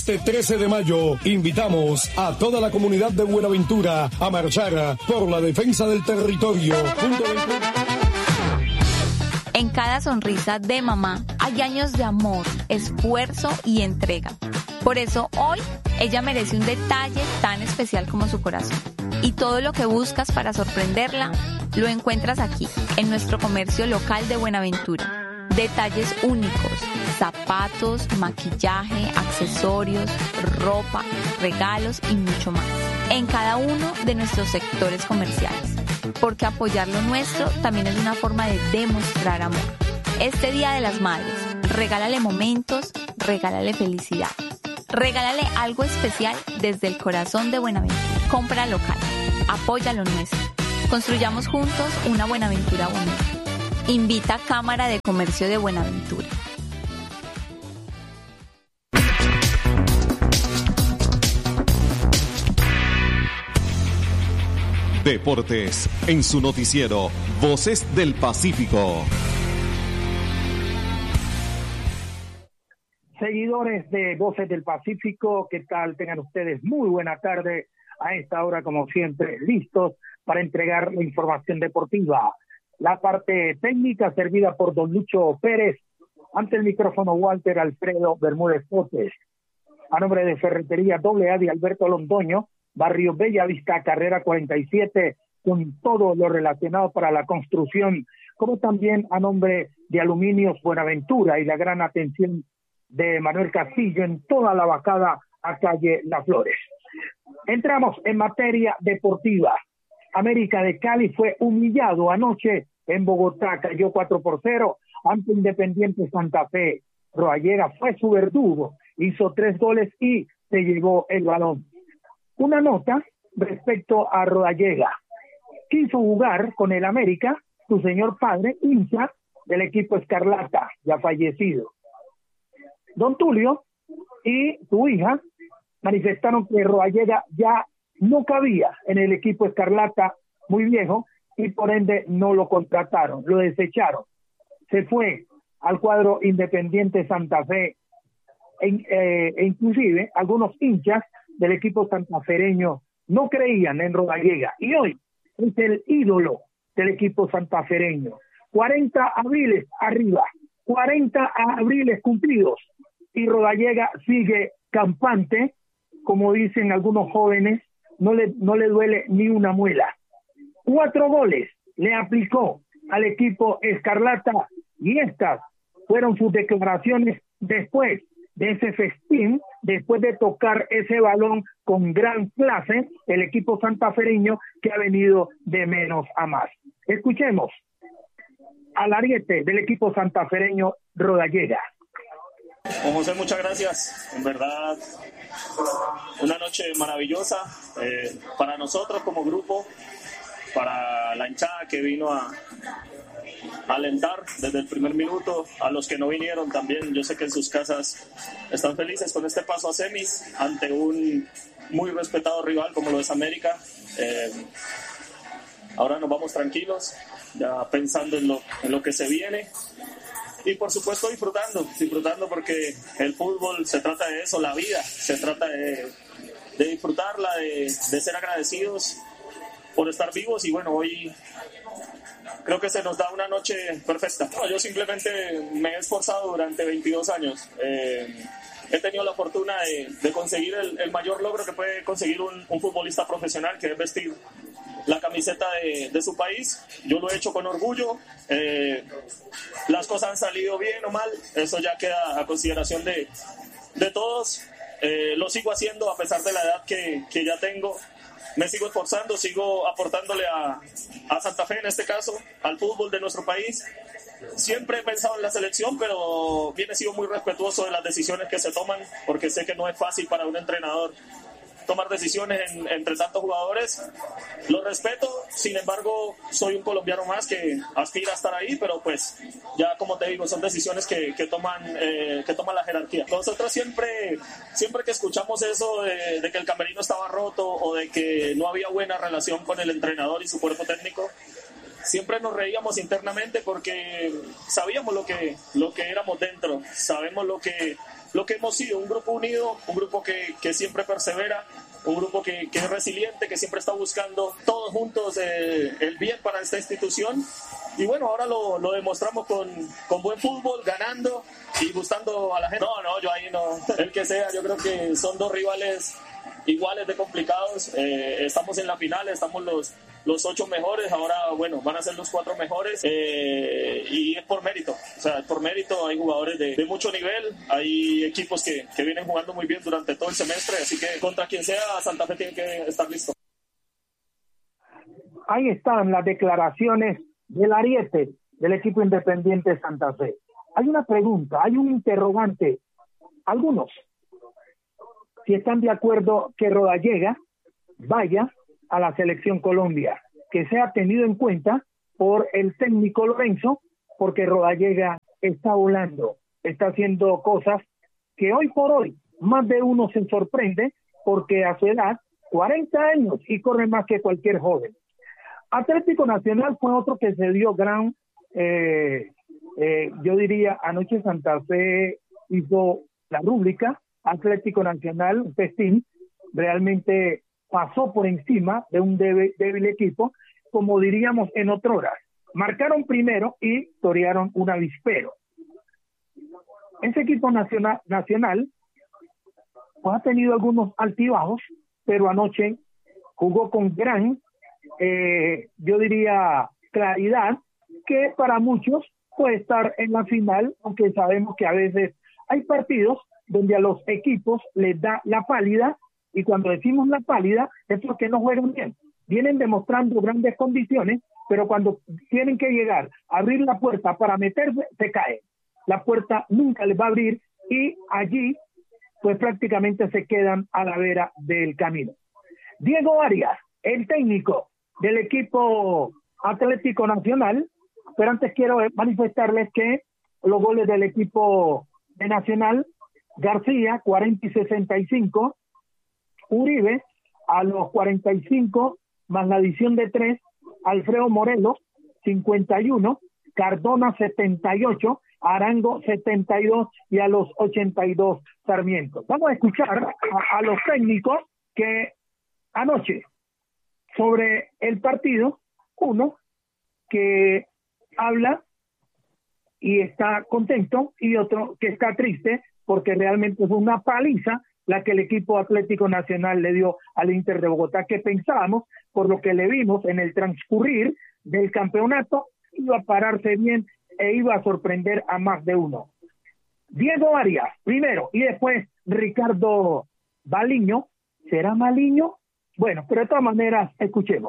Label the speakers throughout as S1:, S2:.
S1: Este 13 de mayo invitamos a toda la comunidad de Buenaventura a marchar por la defensa del territorio.
S2: En cada sonrisa de mamá hay años de amor, esfuerzo y entrega. Por eso hoy ella merece un detalle tan especial como su corazón. Y todo lo que buscas para sorprenderla lo encuentras aquí, en nuestro comercio local de Buenaventura. Detalles únicos, zapatos, maquillaje, accesorios, ropa, regalos y mucho más. En cada uno de nuestros sectores comerciales. Porque apoyar lo nuestro también es una forma de demostrar amor. Este Día de las Madres, regálale momentos, regálale felicidad. Regálale algo especial desde el corazón de Buenaventura. Compra local, apoya lo nuestro. Construyamos juntos una Buenaventura bonita. Invita Cámara de Comercio de Buenaventura.
S3: Deportes, en su noticiero, Voces del Pacífico.
S4: Seguidores de Voces del Pacífico, ¿qué tal? Tengan ustedes muy buena tarde. A esta hora, como siempre, listos para entregar la información deportiva. La parte técnica servida por don Lucho Pérez. Ante el micrófono, Walter Alfredo Bermúdez Potes. A nombre de Ferretería AA de Alberto Londoño, Barrio Bellavista, carrera 47, con todo lo relacionado para la construcción, como también a nombre de Aluminios Buenaventura y la gran atención de Manuel Castillo en toda la bajada a calle Las Flores. Entramos en materia deportiva. América de Cali fue humillado anoche en Bogotá, cayó 4-0 ante Independiente Santa Fe. Rodallega fue su verdugo, hizo 3 goles y se llevó el balón. Una nota respecto a Rodallega. Quiso jugar con el América, su señor padre, hincha del equipo Escarlata, ya fallecido. Don Tulio y su hija manifestaron que Rodallega ya no cabía en el equipo Escarlata, muy viejo, y por ende no lo contrataron, lo desecharon. Se fue al cuadro Independiente Santa Fe, e inclusive algunos hinchas del equipo santafereño no creían en Rodallega, y hoy es el ídolo del equipo santafereño. 40 abriles arriba, 40 abriles cumplidos, y Rodallega sigue campante, como dicen algunos jóvenes, no le duele ni una muela. 4 goles le aplicó al equipo Escarlata, y estas fueron sus declaraciones después de ese festín, después de tocar ese balón con gran clase, el equipo santafereño que ha venido de menos a más. Escuchemos al ariete del equipo santafereño, Rodallega.
S5: Don José, muchas gracias. En verdad, una noche maravillosa para nosotros como grupo, para la hinchada que vino a alentar desde el primer minuto, a los que no vinieron también. Yo sé que en sus casas están felices con este paso a semis ante un muy respetado rival como lo es América. Ahora nos vamos tranquilos, ya pensando en lo que se viene, y por supuesto disfrutando porque el fútbol se trata de eso, la vida se trata de disfrutarla, de ser agradecidos por estar vivos. Y bueno, hoy creo que se nos da una noche perfecta. No, yo simplemente me he esforzado durante 22 años. He tenido la fortuna de conseguir el mayor logro que puede conseguir un futbolista profesional, que es vestir la camiseta de su país. Yo lo he hecho con orgullo. Las cosas han salido bien o mal, eso ya queda a consideración de todos. Lo sigo haciendo a pesar de la edad que ya tengo. Me sigo esforzando, sigo aportándole a Santa Fe, en este caso, al fútbol de nuestro país. Siempre he pensado en la selección, pero bien he sido muy respetuoso de las decisiones que se toman, porque sé que no es fácil para un entrenador tomar decisiones entre tantos jugadores. Lo respeto, sin embargo, soy un colombiano más que aspira a estar ahí, pero pues ya, como te digo, son decisiones que toma la jerarquía. Nosotros siempre que escuchamos eso de que el camerino estaba roto o de que no había buena relación con el entrenador y su cuerpo técnico, siempre nos reíamos internamente porque sabíamos lo que éramos dentro, sabemos lo que lo que hemos sido, un grupo unido, un grupo que siempre persevera, un grupo que es resiliente, que siempre está buscando todos juntos el bien para esta institución. Y bueno, ahora lo demostramos con buen fútbol, ganando y gustando a la gente. No, yo ahí no, el que sea, yo creo que son dos rivales iguales de complicados. Estamos en la final, estamos los 8 mejores, ahora bueno, van a ser los 4 mejores, y es por mérito, o sea, por mérito. Hay jugadores de mucho nivel, hay equipos que vienen jugando muy bien durante todo el semestre, así que contra quien sea, Santa Fe tiene que estar listo.
S4: Ahí están las declaraciones del ariete del equipo Independiente Santa Fe. Hay una pregunta, hay un interrogante. Algunos, si están de acuerdo que Rodallega vaya a la Selección Colombia, que sea tenido en cuenta por el técnico Lorenzo, porque Rodallega está volando, está haciendo cosas que hoy por hoy más de uno se sorprende, porque a su edad, 40 años, y corre más que cualquier joven. Atlético Nacional fue otro que se dio gran, yo diría, anoche Santa Fe hizo la rúbrica, Atlético Nacional, un festín, realmente pasó por encima de un débil equipo, como diríamos en otroras. Marcaron primero y torearon un avispero. Ese equipo nacional pues, ha tenido algunos altibajos, pero anoche jugó con gran, yo diría, claridad, que para muchos puede estar en la final, aunque sabemos que a veces hay partidos donde a los equipos les da la pálida, y cuando decimos la pálida es porque no juegan bien. Vienen demostrando grandes condiciones, pero cuando tienen que llegar a abrir la puerta para meterse, se caen. La puerta nunca les va a abrir y allí pues prácticamente se quedan a la vera del camino. Diego Arias, el técnico del equipo Atlético Nacional, pero antes quiero manifestarles que los goles del equipo de Nacional: García, 40 y 65, Uribe a los 45, más la adición de 3, Alfredo Morelos, 51, Cardona, 78, Arango, 72, y a los 82, Sarmiento. Vamos a escuchar a los técnicos que anoche, sobre el partido, uno que habla y está contento, y otro que está triste, porque realmente fue una paliza la que el equipo Atlético Nacional le dio al Inter de Bogotá, que pensábamos, por lo que le vimos en el transcurrir del campeonato, iba a pararse bien e iba a sorprender a más de uno. Diego Arias, primero, y después Ricardo Baliño. ¿Será Maliño? Bueno, pero de todas maneras, escuchemos.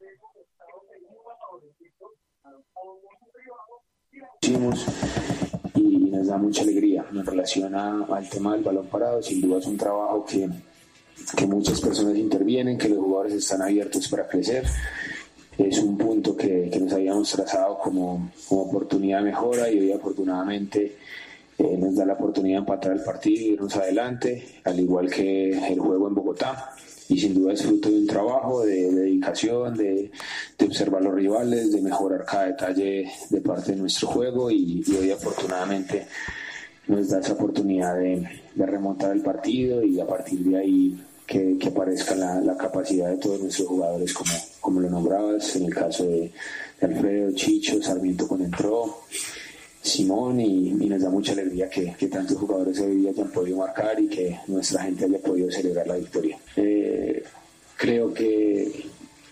S6: Y nos da mucha alegría en relación al tema del balón parado. Sin duda es un trabajo que muchas personas intervienen, que los jugadores están abiertos para crecer. Es un punto que nos habíamos trazado como oportunidad de mejora, y hoy afortunadamente nos da la oportunidad de empatar el partido y irnos adelante, al igual que el juego en Bogotá. Y sin duda es fruto de un trabajo de dedicación, de observar los rivales, de mejorar cada detalle de parte de nuestro juego, y hoy afortunadamente nos da esa oportunidad de remontar el partido, y a partir de ahí que aparezca la capacidad de todos nuestros jugadores, como lo nombrabas, en el caso de Alfredo, Chicho, Sarmiento cuando entró, Simón, y nos da mucha alegría que tantos jugadores hoy hayan podido marcar y que nuestra gente haya podido celebrar la victoria. Creo que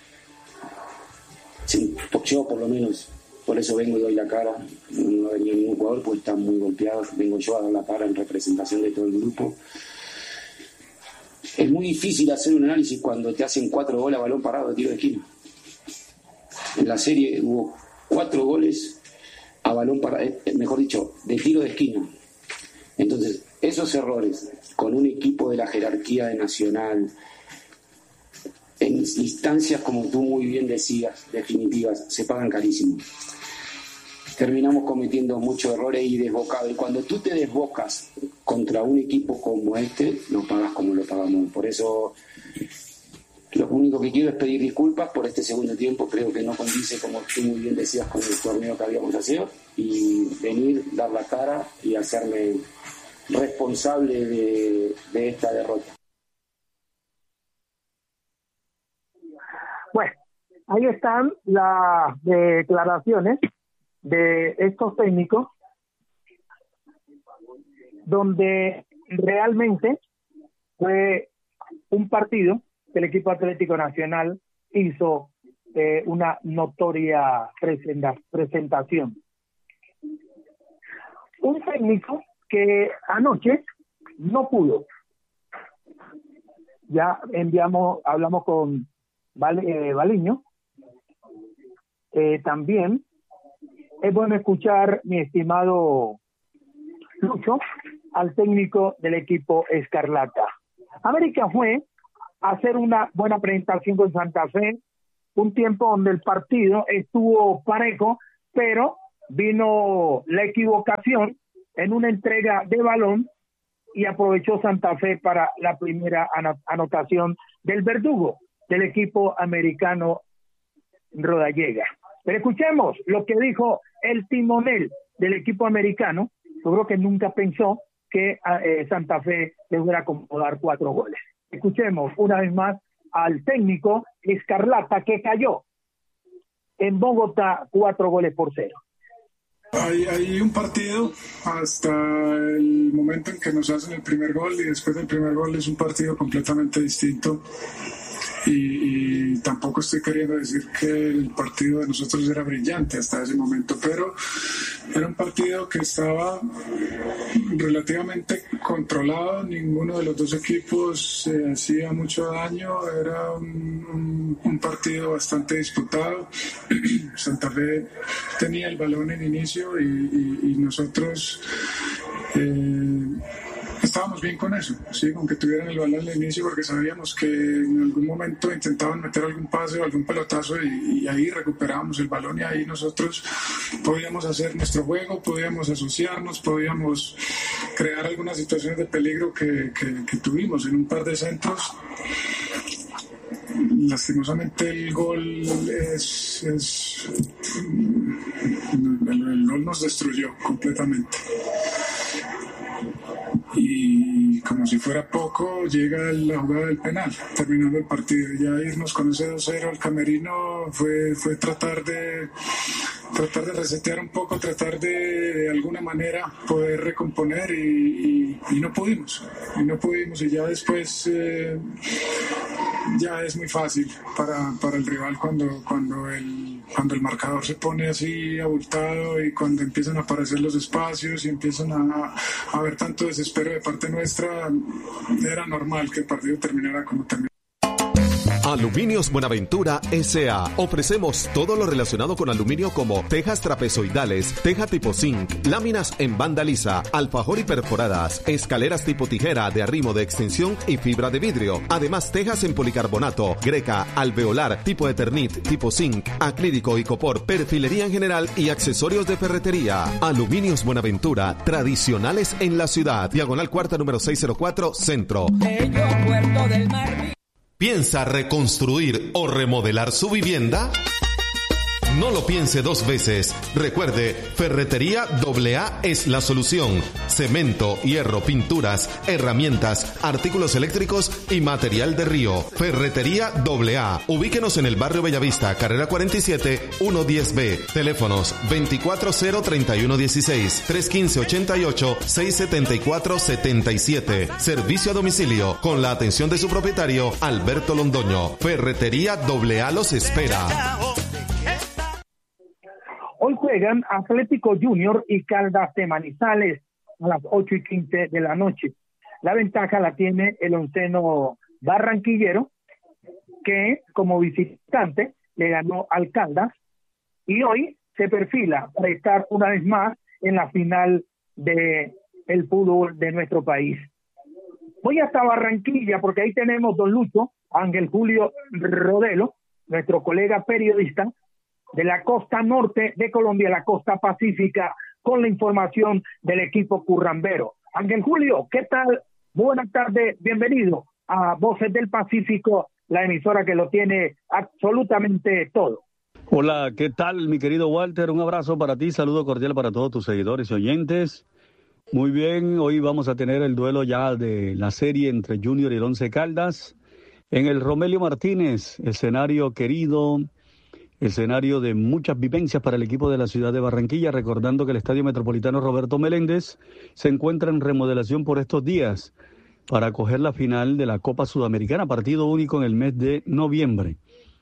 S6: sí, yo por lo menos, por eso vengo y doy la cara. No ha venido ningún jugador porque están muy golpeados, vengo yo a dar la cara en representación de todo el grupo. Es muy difícil hacer un análisis cuando te hacen 4 goles a balón parado de tiro de esquina. En la serie hubo 4 goles a balón parado, mejor dicho, de tiro de esquina. Entonces, esos errores con un equipo de la jerarquía de Nacional, en instancias, como tú muy bien decías, definitivas, se pagan carísimo. Terminamos cometiendo muchos errores y desbocados. Y cuando tú te desbocas contra un equipo como este, lo pagas como lo pagamos. Por eso, lo único que quiero es pedir disculpas por este segundo tiempo. Creo que no condice, como tú muy bien decías, con el torneo que habíamos hecho. Y venir, dar la cara y hacerme responsable de esta derrota.
S4: Bueno, ahí están las declaraciones de estos técnicos, donde realmente fue un partido que el equipo Atlético Nacional hizo una notoria presentación. Un técnico que anoche no pudo. Ya hablamos con Baliño. También es bueno escuchar, mi estimado Lucho, al técnico del equipo Escarlata. América fue a hacer una buena presentación con Santa Fe, un tiempo donde el partido estuvo parejo, pero vino la equivocación en una entrega de balón y aprovechó Santa Fe para la primera anotación del verdugo del equipo americano Rodallega. Pero escuchemos lo que dijo el timonel del equipo americano. Yo creo que nunca pensó que Santa Fe le fuera a acomodar 4 goles. Escuchemos una vez más al técnico Escarlata, que cayó en Bogotá 4-0.
S7: Hay un partido hasta el momento en que nos hacen el primer gol, y después del primer gol es un partido completamente distinto. Y tampoco estoy queriendo decir que el partido de nosotros era brillante hasta ese momento, pero era un partido que estaba relativamente controlado. Ninguno de los dos equipos hacía mucho daño. Era un partido bastante disputado. Santa Fe tenía el balón en inicio y nosotros estábamos bien con eso, sí, con que tuvieran el balón al inicio, porque sabíamos que en algún momento intentaban meter algún pase o algún pelotazo y ahí recuperábamos el balón, y ahí nosotros podíamos hacer nuestro juego, podíamos asociarnos, podíamos crear algunas situaciones de peligro que tuvimos en un par de centros. Lastimosamente el gol el gol nos destruyó completamente. Y como si fuera poco, llega la jugada del penal, terminando el partido. Ya irnos con ese 2-0 al camerino fue tratar de resetear un poco, tratar de alguna manera poder recomponer, y no pudimos, y ya después ya es muy fácil para el rival cuando el marcador se pone así abultado, y cuando empiezan a aparecer los espacios y empiezan a haber tanto desespero de parte nuestra. Era normal que el partido terminara como terminó.
S3: Aluminios Buenaventura S.A. Ofrecemos todo lo relacionado con aluminio, como tejas trapezoidales, teja tipo zinc, láminas en banda lisa, alfajor y perforadas, escaleras tipo tijera de arrimo de extensión y fibra de vidrio. Además, tejas en policarbonato, greca, alveolar, tipo Eternit, tipo zinc, acrílico y copor, perfilería en general y accesorios de ferretería. Aluminios Buenaventura, tradicionales en la ciudad. Diagonal Cuarta, número 604, Centro.
S8: Puerto del Mar.
S3: ¿Piensa reconstruir o remodelar su vivienda? No lo piense 2 veces. Recuerde, Ferretería AA es la solución. Cemento, hierro, pinturas, herramientas, artículos eléctricos y material de río. Ferretería AA. Ubíquenos en el barrio Bellavista, carrera 47, 110B. Teléfonos 240-3116, 315-88-674-77. Servicio a domicilio con la atención de su propietario, Alberto Londoño. Ferretería AA los espera.
S4: Hoy juegan Atlético Junior y Caldas de Manizales a las 8:15 de la noche. La ventaja la tiene el onceno barranquillero, que como visitante le ganó al Caldas, y hoy se perfila para estar una vez más en la final del fútbol de nuestro país. Voy hasta Barranquilla porque ahí tenemos, don Lucho, Ángel Julio Rodelo, nuestro colega periodista de la costa norte de Colombia, la costa pacífica, con la información del equipo currambero. Ángel Julio, ¿qué tal? Buenas tardes, bienvenido a Voces del Pacífico, la emisora que lo tiene absolutamente todo.
S9: Hola, ¿qué tal, mi querido Walter? Un abrazo para ti, saludo cordial para todos tus seguidores y oyentes. Muy bien, hoy vamos a tener el duelo ya de la serie entre Junior y el Once Caldas en el Romelio Martínez, escenario querido, escenario de muchas vivencias para el equipo de la ciudad de Barranquilla, recordando que el Estadio Metropolitano Roberto Meléndez se encuentra en remodelación por estos días para acoger la final de la Copa Sudamericana, partido único en el mes de noviembre.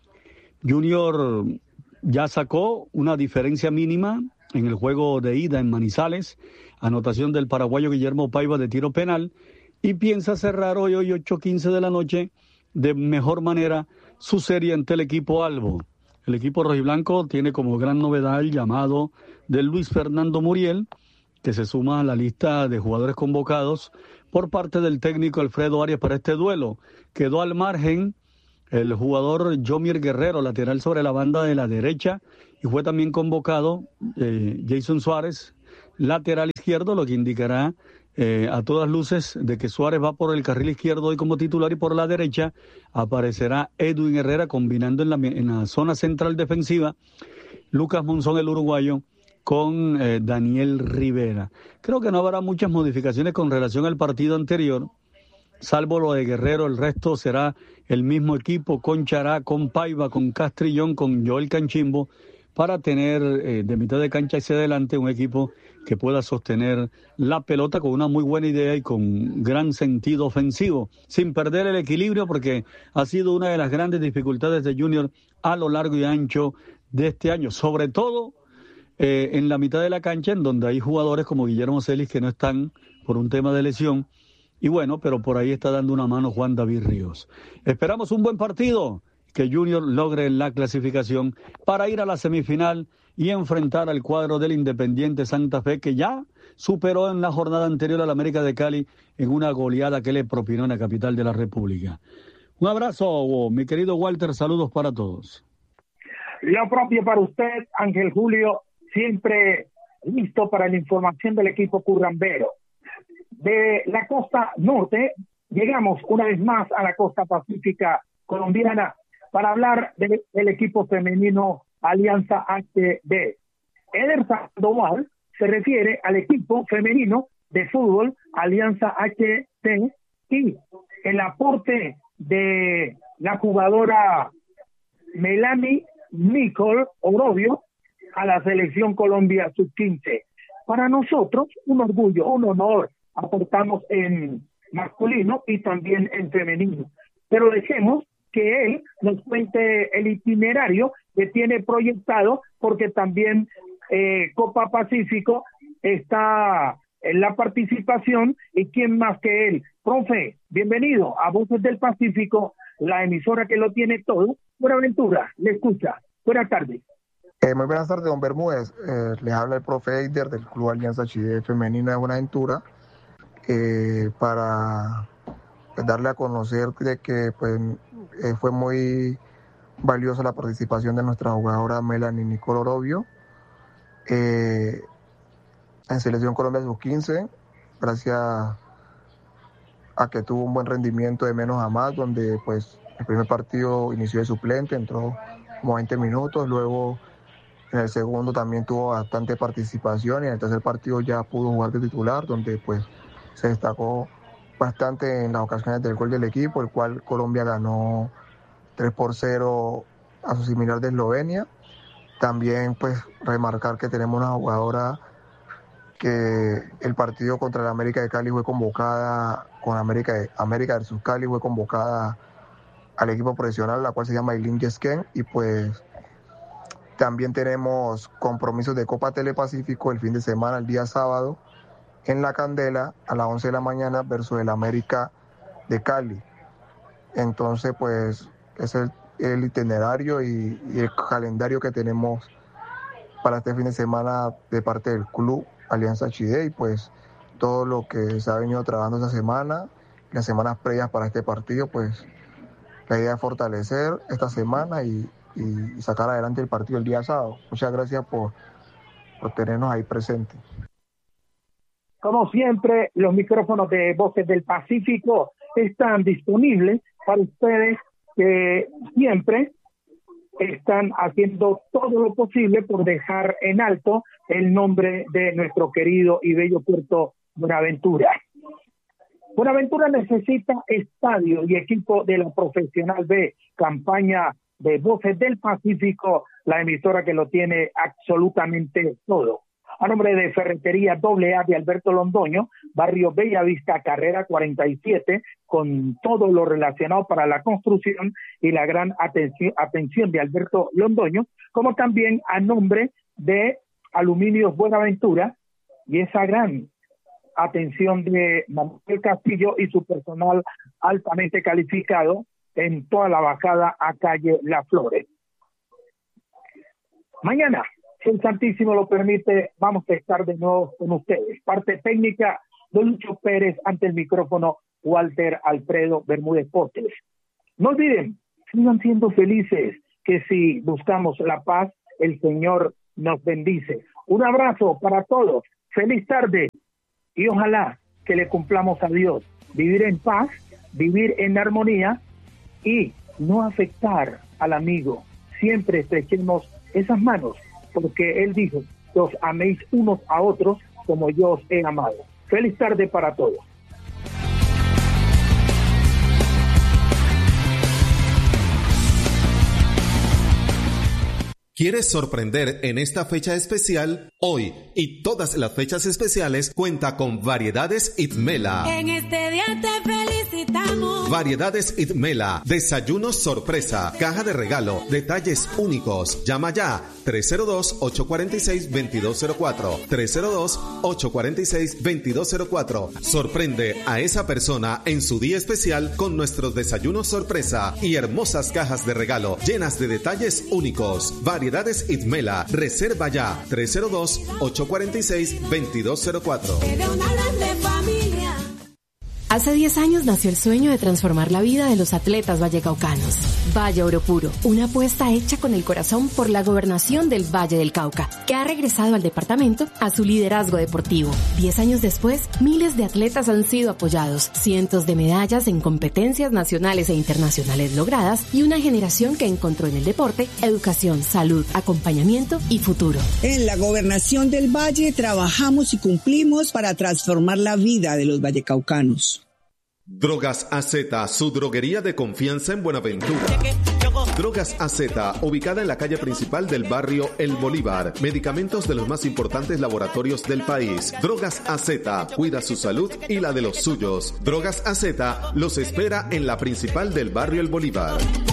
S9: Junior ya sacó una diferencia mínima en el juego de ida en Manizales, anotación del paraguayo Guillermo Paiva de tiro penal, y piensa cerrar hoy 8:15 de la noche de mejor manera su serie ante el equipo albo. El equipo rojiblanco tiene como gran novedad el llamado de Luis Fernando Muriel, que se suma a la lista de jugadores convocados por parte del técnico Alfredo Arias para este duelo. Quedó al margen el jugador Yomir Guerrero, lateral sobre la banda de la derecha, y fue también convocado Jason Suárez, lateral izquierdo, lo que indicará a todas luces de que Suárez va por el carril izquierdo hoy como titular, y por la derecha aparecerá Edwin Herrera, combinando en la zona central defensiva Lucas Monzón, el uruguayo, con Daniel Rivera. Creo que no habrá muchas modificaciones con relación al partido anterior, salvo lo de Guerrero. El resto será el mismo equipo, con Chará, con Paiva, con Castrillón, con Joel Canchimbo, para tener de mitad de cancha hacia adelante un equipo que pueda sostener la pelota con una muy buena idea y con gran sentido ofensivo, sin perder el equilibrio, porque ha sido una de las grandes dificultades de Junior a lo largo y ancho de este año, sobre todo en la mitad de la cancha, en donde hay jugadores como Guillermo Celis que no están por un tema de lesión, y bueno, pero por ahí está dando una mano Juan David Ríos. Esperamos un buen partido, que Junior logre la clasificación para ir a la semifinal y enfrentar al cuadro del Independiente Santa Fe, que ya superó en la jornada anterior al América de Cali en una goleada que le propinó en la capital de la República. Un abrazo, mi querido Walter, saludos para todos.
S4: Lo propio para usted, Ángel Julio, siempre listo para la información del equipo currambero. De la costa norte, llegamos una vez más a la costa pacífica colombiana para hablar del equipo femenino Alianza HD. Eder Sandoval se refiere al equipo femenino de fútbol Alianza HD y el aporte de la jugadora Melanie Nicole Orobio a la selección Colombia sub-15. Para nosotros, un orgullo, un honor, aportamos en masculino y también en femenino. Pero dejemos que él nos cuente el itinerario que tiene proyectado, porque también Copa Pacífico está en la participación, y quién más que él. Profe, bienvenido a Voces del Pacífico, la emisora que lo tiene todo. Buenaventura, le escucha. Buenas tardes.
S10: Muy buenas tardes, don Bermúdez. Les habla el profe Eider del Club Alianza HD Femenina de Buenaventura, para darle a conocer de que fue muy valiosa la participación de nuestra jugadora Melanie Nicole Orobio en Selección Colombia Sub-15, gracias a que tuvo un buen rendimiento de menos a más, donde pues el primer partido inició de suplente, entró como 20 minutos, luego en el segundo también tuvo bastante participación, y en el tercer partido ya pudo jugar de titular, donde pues se destacó bastante en las ocasiones del gol del equipo, el cual Colombia ganó 3-0 a su similar de Eslovenia. También pues remarcar que tenemos una jugadora que el partido contra el América de Cali fue convocada, con América versus Cali fue convocada al equipo profesional, la cual se llama Eileen Yesken, y pues también tenemos compromisos de Copa Telepacífico el fin de semana, el día sábado, en La Candela a las 11 de la mañana versus el América de Cali. Entonces pues es el itinerario y el calendario que tenemos para este fin de semana de parte del club Alianza HD, y pues todo lo que se ha venido trabajando esta semana, las semanas previas para este partido, pues la idea es fortalecer esta semana y sacar adelante el partido el día sábado. Muchas gracias por tenernos ahí presentes.
S4: Como siempre, los micrófonos de Voces del Pacífico están disponibles para ustedes, que siempre están haciendo todo lo posible por dejar en alto el nombre de nuestro querido y bello puerto Buenaventura. Buenaventura necesita estadio y equipo de la Profesional B, campaña de Voces del Pacífico, la emisora que lo tiene absolutamente todo. A nombre de Ferretería AA de Alberto Londoño, barrio Bellavista, carrera 47, con todo lo relacionado para la construcción y la gran atención de Alberto Londoño, como también a nombre de Aluminios Buenaventura y esa gran atención de Manuel Castillo y su personal altamente calificado en toda la bajada a calle Las Flores. Mañana, si el Santísimo lo permite, vamos a estar de nuevo con ustedes. Parte técnica de Lucho Pérez, ante el micrófono Walter Alfredo Bermúdez Potes. No olviden, sigan siendo felices, que si buscamos la paz, el Señor nos bendice. Un abrazo para todos, feliz tarde y ojalá que le cumplamos a Dios. Vivir en paz, vivir en armonía y no afectar al amigo. Siempre estrechemos esas manos, porque Él dijo, os améis unos a otros como yo os he amado. Feliz tarde para todos.
S3: ¿Quieres sorprender en esta fecha especial? Hoy y todas las fechas especiales cuenta con Variedades Itmela.
S8: En este día te felicitamos.
S3: Variedades Itmela, desayunos sorpresa, caja de regalo, detalles únicos. Llama ya 302-846-2204. 302-846-2204. Sorprende a esa persona en su día especial con nuestros desayunos sorpresa y hermosas cajas de regalo llenas de detalles únicos. Variedades Itmela, reserva ya 302-846-2204.
S11: Hace 10 años nació el sueño de transformar la vida de los atletas vallecaucanos. Valle Oro Puro, una apuesta hecha con el corazón por la gobernación del Valle del Cauca, que ha regresado al departamento a su liderazgo deportivo. 10 años después, miles de atletas han sido apoyados, cientos de medallas en competencias nacionales e internacionales logradas y una generación que encontró en el deporte educación, salud, acompañamiento y futuro.
S12: En la gobernación del Valle trabajamos y cumplimos para transformar la vida de los vallecaucanos.
S3: Drogas AZ, su droguería de confianza en Buenaventura. Drogas AZ, ubicada en la calle principal del barrio El Bolívar. Medicamentos de los más importantes laboratorios del país. Drogas AZ, cuida su salud y la de los suyos. Drogas AZ los espera en la principal del barrio El Bolívar.